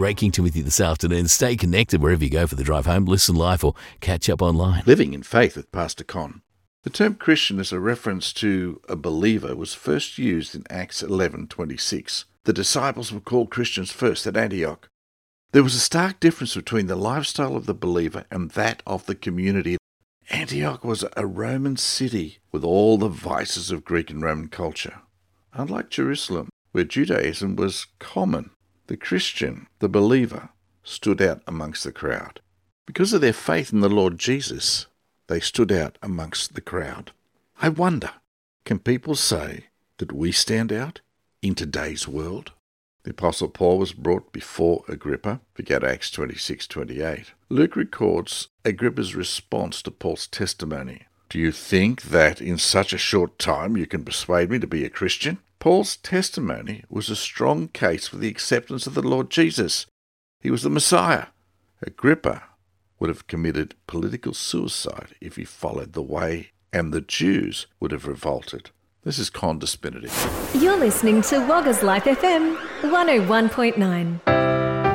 Ray Kington with you this afternoon. Stay connected wherever you go for the drive home. Listen live or catch up online. Living in Faith with Pastor Con. The term Christian as a reference to a believer was first used in Acts 11:26. The disciples were called Christians first at Antioch. There was a stark difference between the lifestyle of the believer and that of the community. Antioch was a Roman city with all the vices of Greek and Roman culture. Unlike Jerusalem, where Judaism was common, the Christian, the believer, stood out amongst the crowd. Because of their faith in the Lord Jesus, they stood out amongst the crowd. I wonder, can people say that we stand out in today's world? The Apostle Paul was brought before Agrippa. Forget Acts 26:28. Luke records Agrippa's response to Paul's testimony. Do you think that in such a short time you can persuade me to be a Christian? Paul's testimony was a strong case for the acceptance of the Lord Jesus. He was the Messiah. Agrippa would have committed political suicide if he followed the way, and the Jews would have revolted. This is Con Dispinity. You're listening to Wagga's Life FM 101.9.